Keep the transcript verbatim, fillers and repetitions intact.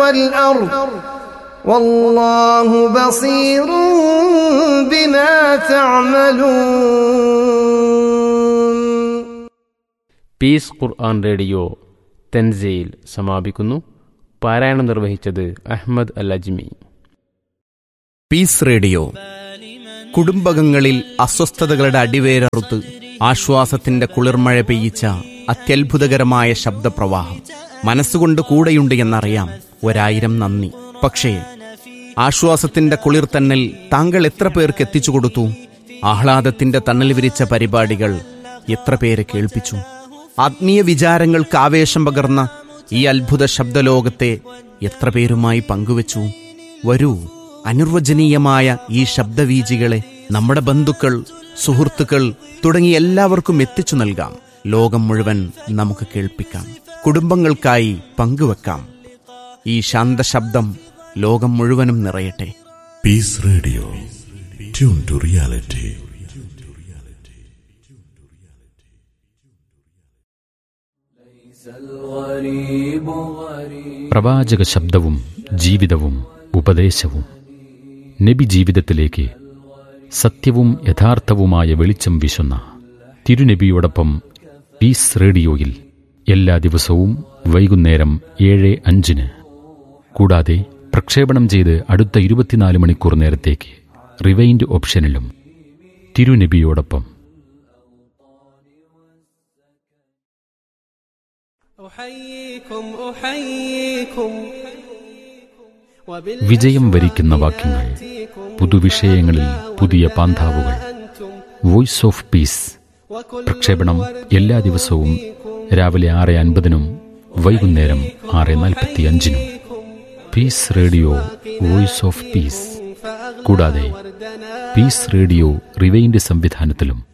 والأرض والله بصير بما تعملون. Piece ഖുർആൻ radio Thanseel സമാപിക്കുന്നു. പാരായണം നിർവഹിച്ചത് അഹ്മദ് അൽ അജ്മി. പീസ് റേഡിയോ കുടുംബകങ്ങളിൽ അസ്വസ്ഥതകളുടെ അടിവേരറുത്ത് ആശ്വാസത്തിന്റെ കുളിർമഴ പെയ്യിച്ച അത്യത്ഭുതകരമായ ശബ്ദപ്രവാഹം. മനസ്സുകൊണ്ട് കൂടെയുണ്ട് എന്നറിയാം, ഒരായിരം നന്ദി. പക്ഷേ ആശ്വാസത്തിന്റെ കുളിർത്തന്നൽ താങ്കൾ എത്ര പേർക്ക് എത്തിച്ചു കൊടുത്തു? ആഹ്ലാദത്തിന്റെ തണൽ വിരിച്ച പരിപാടികൾ എത്ര പേരെ കേൾപ്പിച്ചു? ആത്മീയ വിചാരങ്ങൾക്ക് ആവേശം പകർന്ന ഈ അത്ഭുത ശബ്ദലോകത്തെ എത്ര പേരുമായി പങ്കുവച്ചു? വരൂ, അനിർവചനീയമായ ഈ ശബ്ദവീജികളെ നമ്മുടെ ബന്ധുക്കൾ, സുഹൃത്തുക്കൾ തുടങ്ങി എല്ലാവർക്കും എത്തിച്ചു നൽകാം. ലോകം മുഴുവൻ നമുക്ക് കേൾപ്പിക്കാം, കുടുംബങ്ങൾക്കായി പങ്കുവെക്കാം. ഈ ശാന്തശബ്ദം ലോകം മുഴുവനും നിറയട്ടെ. Piece radio, tune to reality. പ്രവാചക ശബ്ദവും ജീവിതവും ഉപദേശവും. നബി ജീവിതത്തിലേക്ക് സത്യവും യഥാർത്ഥവുമായ വെളിച്ചം വീശുന്ന തിരുനബിയോടൊപ്പം പീസ് റേഡിയോയിൽ എല്ലാ ദിവസവും വൈകുന്നേരം ഏഴ് അഞ്ചിന്. കൂടാതെ പ്രക്ഷേപണം ചെയ്ത് അടുത്ത ഇരുപത്തിനാല് മണിക്കൂർ നേരത്തേക്ക് റിവൈൻഡ് ഓപ്ഷനിലും. തിരുനബിയോടൊപ്പം. വിജയം വരിക്കുന്ന വാക്യങ്ങൾ, പുതുവിഷയങ്ങളിൽ പുതിയ പാന്താവുകൾ. വോയിസ് ഓഫ് പീസ് പ്രക്ഷേപണം എല്ലാ ദിവസവും രാവിലെ ആറ് അൻപതിനും വൈകുന്നേരം ആറ് നാൽപ്പത്തി അഞ്ചിനും. Piece radio, voice of peace. കൂടാതെ പീസ് റേഡിയോ റിവൈൻഡ് സംവിധാനത്തിലും.